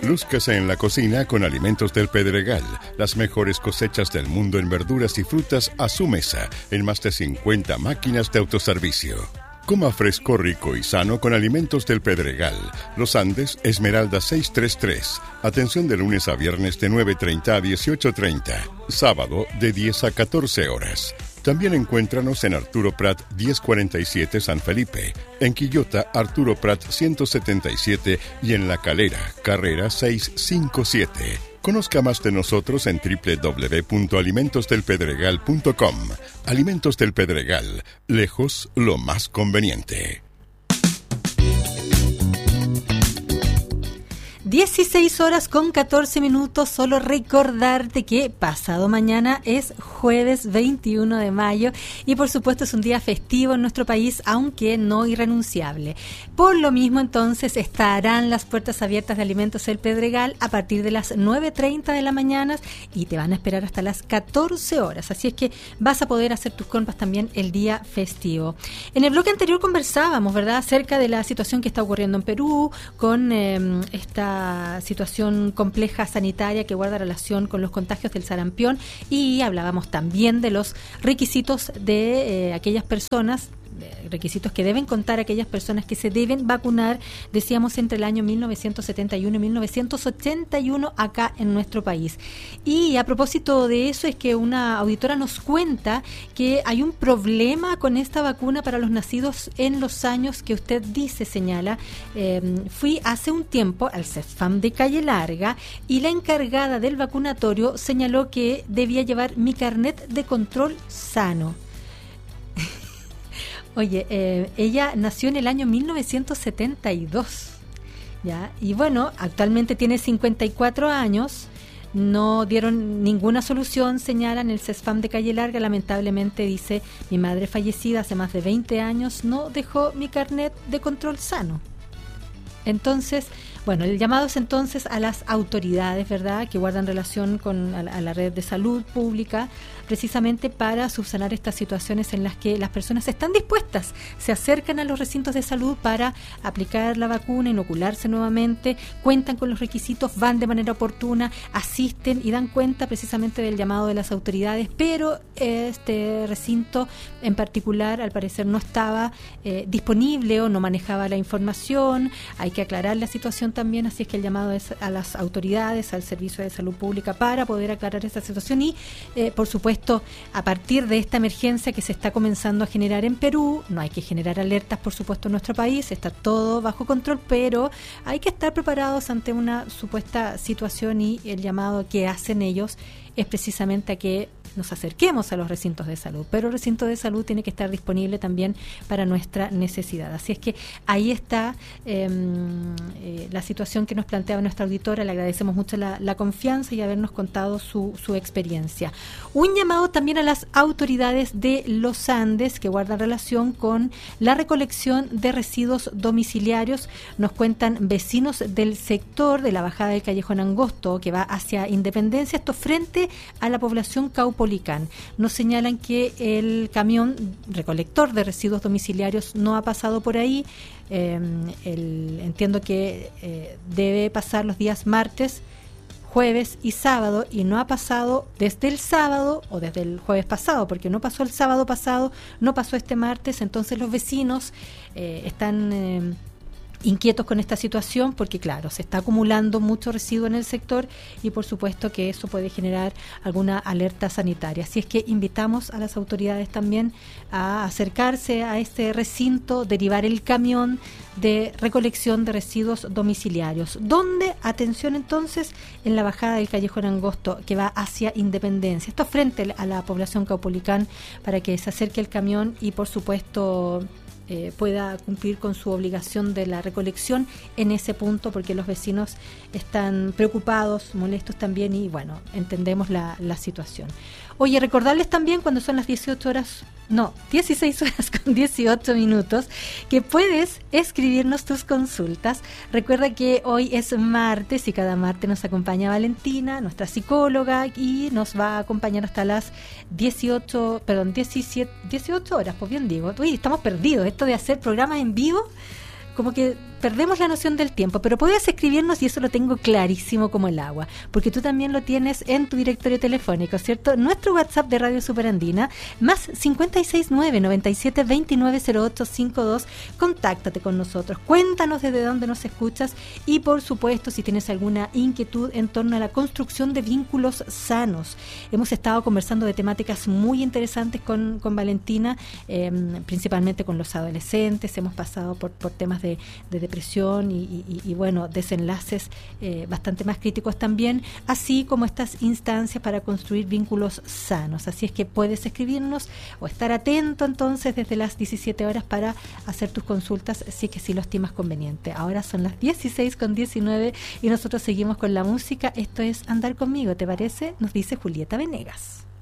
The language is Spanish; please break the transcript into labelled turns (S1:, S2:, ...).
S1: Lúzcase en la cocina con Alimentos del Pedregal, las mejores cosechas del mundo en verduras y frutas a su mesa, en más de 50 máquinas de autoservicio. Coma fresco, rico y sano con Alimentos del Pedregal. Los Andes, Esmeralda 633. Atención de lunes a viernes de 9:30 a 18:30. Sábado de 10 a 14 horas. También encuéntranos en Arturo Prat 1047 San Felipe, en Quillota Arturo Prat 177 y en La Calera, Carrera 657. Conozca más de nosotros en www.alimentosdelpedregal.com. Alimentos del Pedregal, lejos lo más conveniente.
S2: 16 horas con 14 minutos. Solo recordarte que pasado mañana es jueves 21 de mayo y por supuesto es un día festivo en nuestro país, aunque no irrenunciable. Por lo mismo, entonces, estarán las puertas abiertas de Alimentos El Pedregal a partir de las 9:30 de la mañana y te van a esperar hasta las 14 horas. Así es que vas a poder hacer tus compras también el día festivo. En el bloque anterior conversábamos, ¿verdad?, acerca de la situación que está ocurriendo en Perú con esta situación compleja sanitaria que guarda relación con los contagios del sarampión, y hablábamos también de los requisitos de aquellas personas, requisitos que deben contar aquellas personas que se deben vacunar, decíamos, entre el año 1971 y 1981 acá en nuestro país. Y a propósito de eso es que una auditora nos cuenta que hay un problema con esta vacuna para los nacidos en los años que usted dice, señala. Fui hace un tiempo al CESFAM de Calle Larga y la encargada del vacunatorio señaló que debía llevar mi carnet de control sano. Oye, ella nació en el año 1972, ¿ya? Y bueno, actualmente tiene 54 años, no dieron ninguna solución, señalan el CESFAM de Calle Larga. Lamentablemente, dice, mi madre fallecida hace más de 20 años no dejó mi carnet de control sano. Entonces, bueno, el llamado es entonces a las autoridades, ¿verdad?, que guardan relación con a la red de salud pública, precisamente para subsanar estas situaciones en las que las personas están dispuestas, se acercan a los recintos de salud para aplicar la vacuna, inocularse nuevamente, cuentan con los requisitos, van de manera oportuna, asisten y dan cuenta precisamente del llamado de las autoridades, pero este recinto en particular al parecer no estaba disponible o no manejaba la información. Hay que aclarar la situación también, así es que el llamado es a las autoridades, al Servicio de Salud Pública, para poder aclarar esta situación y, por supuesto, a partir de esta emergencia que se está comenzando a generar en Perú, no hay que generar alertas, por supuesto, en nuestro país, está todo bajo control, pero hay que estar preparados ante una supuesta situación, y el llamado que hacen ellos es precisamente a que nos acerquemos a los recintos de salud, pero el recinto de salud tiene que estar disponible también para nuestra necesidad. Así es que ahí está la situación que nos planteaba nuestra auditora. Le agradecemos mucho la confianza y habernos contado su experiencia. Un llamado también a las autoridades de los Andes que guardan relación con la recolección de residuos domiciliarios. Nos cuentan vecinos del sector de la bajada del Callejón Angosto que va hacia Independencia, esto frente a la población Caupolicán. Nos señalan que el camión recolector de residuos domiciliarios no ha pasado por ahí. Entiendo que debe pasar los días martes, jueves y sábado, y no ha pasado desde el sábado o desde el jueves pasado, porque no pasó el sábado pasado, no pasó este martes. Entonces los vecinos están inquietos con esta situación porque, claro, se está acumulando mucho residuo en el sector y por supuesto que eso puede generar alguna alerta sanitaria. Así es que invitamos a las autoridades también a acercarse a este recinto, derivar el camión de recolección de residuos domiciliarios. ¿Dónde? Atención entonces, en la bajada del Callejón Angosto que va hacia Independencia. Esto frente a la población Caupolicán, para que se acerque el camión y por supuesto pueda cumplir con su obligación de la recolección en ese punto, porque los vecinos están preocupados, molestos también, y bueno, entendemos la situación. Oye, recordarles también cuando son las 16 horas con 18 minutos, que puedes escribirnos tus consultas. Recuerda que hoy es martes y cada martes nos acompaña Valentina, nuestra psicóloga, y nos va a acompañar hasta las 18 horas, pues bien digo. Uy, estamos perdidos, esto de hacer programas en vivo, como que perdemos la noción del tiempo, pero puedes escribirnos y eso lo tengo clarísimo como el agua, porque tú también lo tienes en tu directorio telefónico, ¿cierto? Nuestro WhatsApp de Radio Superandina, más 569-9729-0852. Contáctate con nosotros, cuéntanos desde dónde nos escuchas y, por supuesto, si tienes alguna inquietud en torno a la construcción de vínculos sanos. Hemos estado conversando de temáticas muy interesantes con Valentina, principalmente con los adolescentes. Hemos pasado por temas de depresión y bueno, desenlaces bastante más críticos también, así como estas instancias para construir vínculos sanos. Así es que puedes escribirnos o estar atento entonces desde las 17 horas para hacer tus consultas, si es que sí lo estimas conveniente. Ahora son las 16:19 y nosotros seguimos con la música. Esto es Andar Conmigo, ¿te parece? Nos dice Julieta Venegas.